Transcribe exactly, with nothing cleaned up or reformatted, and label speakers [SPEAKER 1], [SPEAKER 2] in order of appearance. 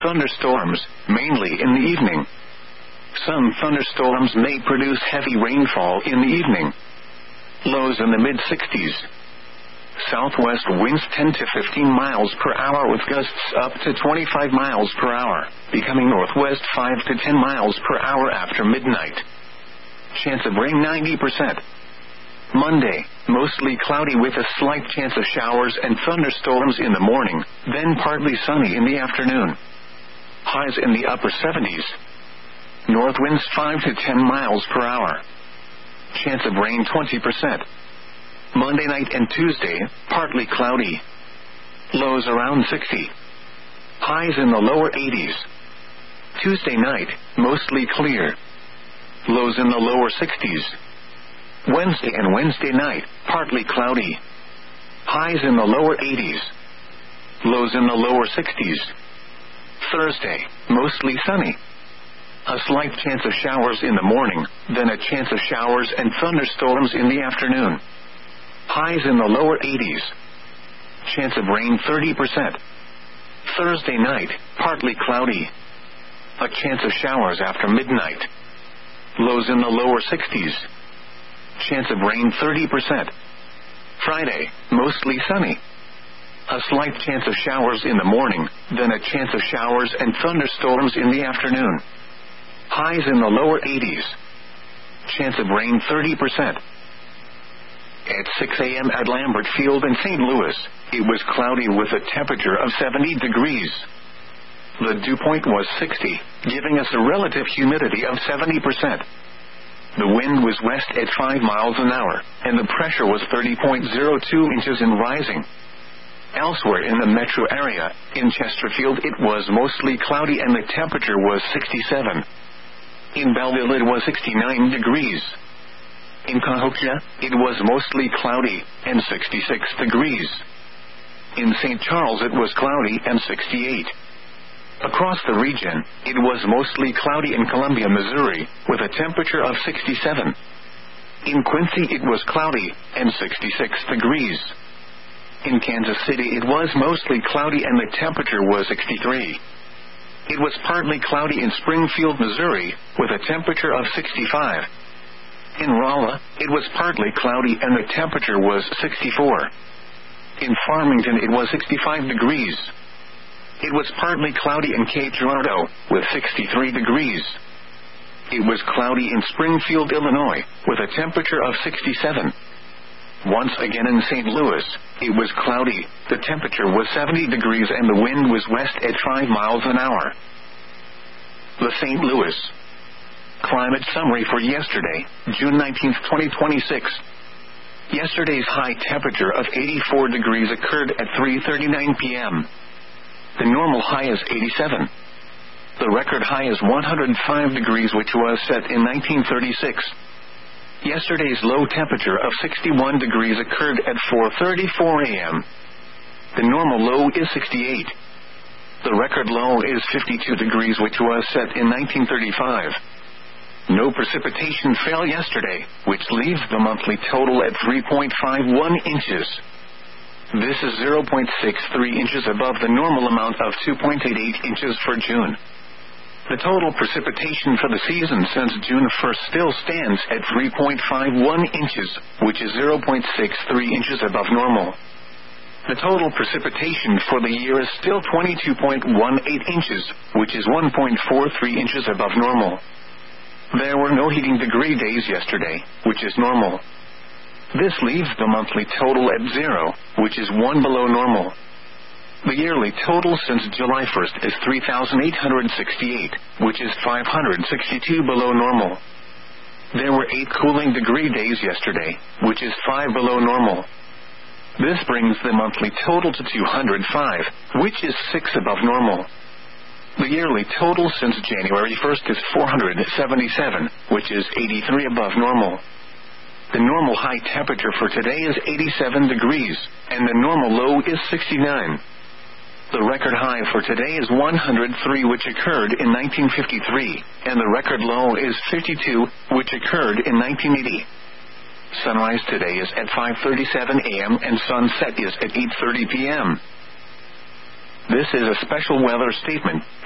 [SPEAKER 1] thunderstorms, mainly in the evening. Some thunderstorms may produce heavy rainfall in the evening. Lows in the mid sixties. Southwest winds ten to fifteen miles per hour with gusts up to twenty-five miles per hour, becoming northwest five to ten miles per hour after midnight. Chance of rain ninety percent. Monday, mostly cloudy with a slight chance of showers and thunderstorms in the morning, then partly sunny in the afternoon. Highs in the upper seventies. North winds five to ten miles per hour. Chance of rain twenty percent. Monday night and Tuesday, partly cloudy. Lows around sixty. Highs in the lower eighties. Tuesday night, mostly clear. Lows in the lower sixties. Wednesday and Wednesday night, partly cloudy. Highs in the lower eighties. Lows in the lower sixties. Thursday, mostly sunny. A slight chance of showers in the morning, then a chance of showers and thunderstorms in the afternoon. Highs in the lower eighties. Chance of rain thirty percent. Thursday night, partly cloudy. A chance of showers after midnight. Lows in the lower sixties. Chance of rain thirty percent. Friday, mostly sunny. A slight chance of showers in the morning, then a chance of showers and thunderstorms in the afternoon. Highs in the lower eighties. Chance of rain thirty percent. At six a.m. at Lambert Field in Saint Louis, it was cloudy with a temperature of seventy degrees. The dew point was sixty, giving us a relative humidity of seventy percent. The wind was west at five miles an hour, and the pressure was thirty point zero two inches and rising. Elsewhere in the metro area, in Chesterfield it was mostly cloudy and the temperature was sixty-seven. In Belleville it was sixty-nine degrees. In Cahokia, it was mostly cloudy and sixty-six degrees. In Saint Charles it was cloudy and sixty-eight. Across the region, it was mostly cloudy in Columbia, Missouri, with a temperature of sixty-seven. In Quincy it was cloudy and sixty-six degrees. In Kansas City it was mostly cloudy and the temperature was sixty-three. It was partly cloudy in Springfield, Missouri, with a temperature of sixty-five. In Rolla, it was partly cloudy and the temperature was sixty-four. In Farmington it was sixty-five degrees. It was partly cloudy in Cape Girardeau, with sixty-three degrees. It was cloudy in Springfield, Illinois, with a temperature of sixty-seven. Once again in Saint Louis, it was cloudy, the temperature was seventy degrees and the wind was west at five miles an hour. The Saint Louis Climate Summary for yesterday, June nineteenth, twenty twenty-six. Yesterday's high temperature of eighty-four degrees occurred at three thirty-nine p.m. The normal high is eighty-seven. The record high is one hundred five degrees, which was set in nineteen thirty-six. Yesterday's low temperature of sixty-one degrees occurred at four thirty-four a.m. The normal low is sixty-eight. The record low is fifty-two degrees, which was set in nineteen thirty-five. No precipitation fell yesterday, which leaves the monthly total at three point five one inches. This is zero point six three inches above the normal amount of two point eight eight inches for June. The total precipitation for the season since June first still stands at three point five one inches, which is zero point six three inches above normal. The total precipitation for the year is still twenty-two point one eight inches, which is one point four three inches above normal. There were no heating degree days yesterday, which is normal. This leaves the monthly total at zero, which is one below normal. The yearly total since July first is three thousand eight hundred sixty-eight, which is five hundred sixty-two below normal. There were eight cooling degree days yesterday, which is five below normal. This brings the monthly total to two hundred five, which is six above normal. The yearly total since January first is four hundred seventy-seven, which is eighty-three above normal. The normal high temperature for today is eighty-seven degrees, and the normal low is sixty-nine. The record high for today is one hundred three, which occurred in nineteen fifty-three, and the record low is fifty-two, which occurred in nineteen eighty. Sunrise today is at five thirty-seven a.m. and sunset is at eight thirty p.m. This is a special weather statement